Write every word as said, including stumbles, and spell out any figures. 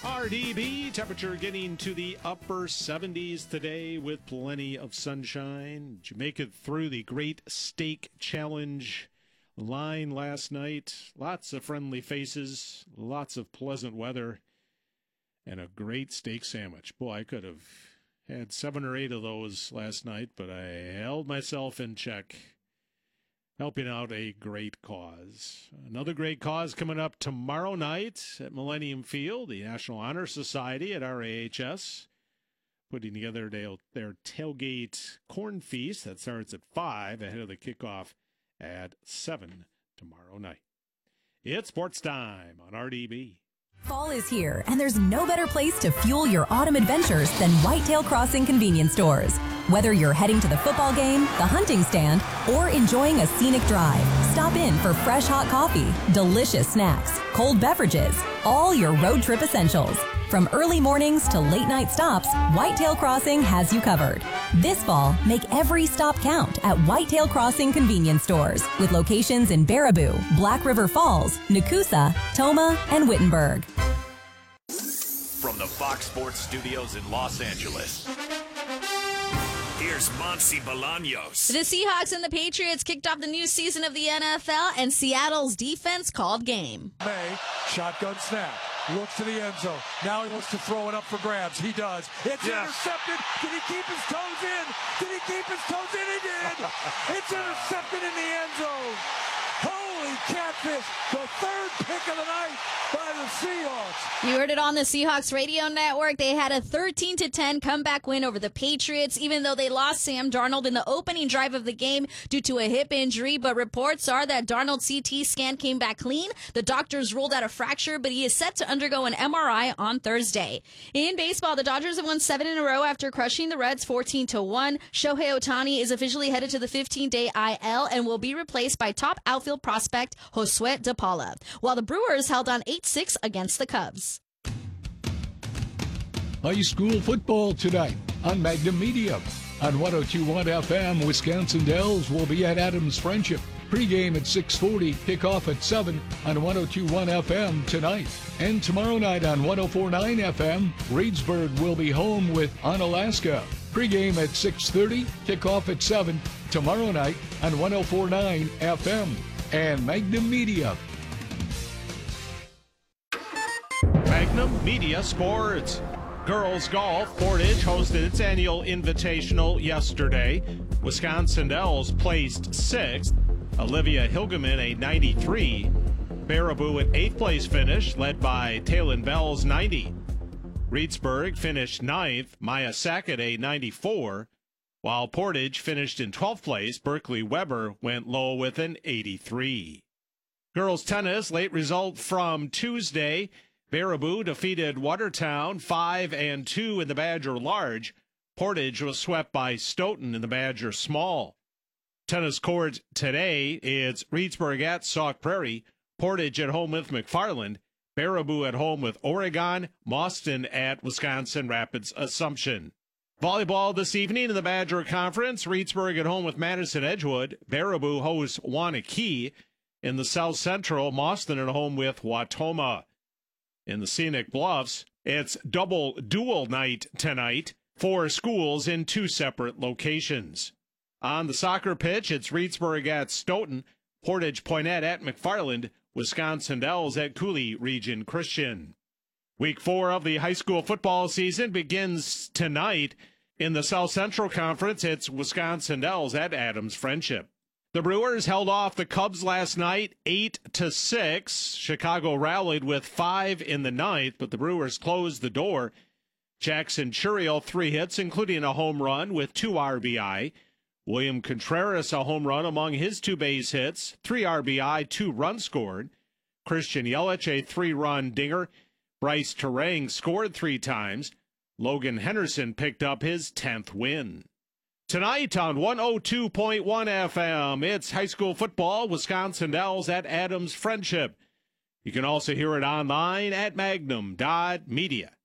R D B, temperature getting to the upper seventies today with plenty of sunshine. Did you make it through the Great Steak Challenge line last night? Lots of friendly faces, lots of pleasant weather, and a great steak sandwich. Boy, I could have had seven or eight of those last night, but I held myself in check, helping out a great cause. Another great cause coming up tomorrow night at Millennium Field, the National Honor Society at R A H S, putting together their, their tailgate corn feast that starts at five ahead of the kickoff at seven tomorrow night. It's sports time on R D B. Fall is here, and there's no better place to fuel your autumn adventures than Whitetail Crossing convenience stores. Whether you're heading to the football game, the hunting stand, or enjoying a scenic drive, stop in for fresh hot coffee, delicious snacks, cold beverages, all your road trip essentials. From early mornings to late night stops, Whitetail Crossing has you covered. This fall, make every stop count at Whitetail Crossing convenience stores with locations in Baraboo, Black River Falls, Nakusa, Toma, and Wittenberg. From the Fox Sports Studios in Los Angeles, here's Monsi Bolaños. The Seahawks and the Patriots kicked off the new season of the N F L, and Seattle's defense called game. May, shotgun snap, looks to the end zone. Now he wants to throw it up for grabs. He does. It's yeah. intercepted. Did he keep his toes in? Did he keep his toes in? He did. It's intercepted in the end zone. Holy catfish, the third pick of the night by the Seahawks. You heard it on the Seahawks radio network. They had a thirteen to ten comeback win over the Patriots, even though they lost Sam Darnold in the opening drive of the game due to a hip injury. But reports are that Darnold's C T scan came back clean. The doctors ruled out a fracture, but he is set to undergo an M R I on Thursday. In baseball, the Dodgers have won seven in a row after crushing the Reds fourteen to one. Shohei Ohtani is officially headed to the fifteen-day I L and will be replaced by top outfield prospect Josue De Paula, while the Brewers held on eight six against the Cubs. High school football tonight on Magnum Media. On one oh two point one F M, Wisconsin Dells will be at Adams Friendship. Pre-game at six forty, kickoff at seven on one oh two point one F M tonight. And tomorrow night on one oh four point nine F M, Reedsburg will be home with Onalaska. Pre-game at six thirty, kickoff at seven tomorrow night on one oh four point nine F M and Magnum Media. Magnum Media Sports. Girls Golf, Portage hosted its annual invitational yesterday. Wisconsin Dells placed sixth. Olivia Hilgeman, a ninety-three. Baraboo at eighth place finish, led by Talon Bell's ninety. Reedsburg finished ninth. Maya Sackett, a ninety-four. While Portage finished in twelfth place, Berkeley Weber went low with an eighty-three. Girls tennis, late result from Tuesday. Baraboo defeated Watertown five and two in the Badger Large. Portage was swept by Stoughton in the Badger Small. Tennis court today, it's Reedsburg at Sauk Prairie, Portage at home with McFarland, Baraboo at home with Oregon, Mauston at Wisconsin Rapids Assumption. Volleyball this evening in the Badger Conference, Reedsburg at home with Madison Edgewood, Baraboo hosts Waunakee. In the South Central, Mauston at home with Watoma. In the Scenic Bluffs, it's double dual night tonight, four schools in two separate locations. On the soccer pitch, it's Reedsburg at Stoughton, Portage Poinnette at McFarland, Wisconsin Dells at Cooley Region Christian. Week four of the high school football season begins tonight. In the South Central Conference, it's Wisconsin Dells at Adams Friendship. The Brewers held off the Cubs last night, eight to six. Chicago rallied with five in the ninth, but the Brewers closed the door. Jackson Churiel, three hits, including a home run with two R B I. William Contreras, a home run among his two base hits, three R B I, two runs scored. Christian Yelich, a three-run dinger. Bryce Terang scored three times. Logan Henderson picked up his tenth win. Tonight on one oh two point one F M, it's high school football, Wisconsin Dells at Adams Friendship. You can also hear it online at magnum dot media.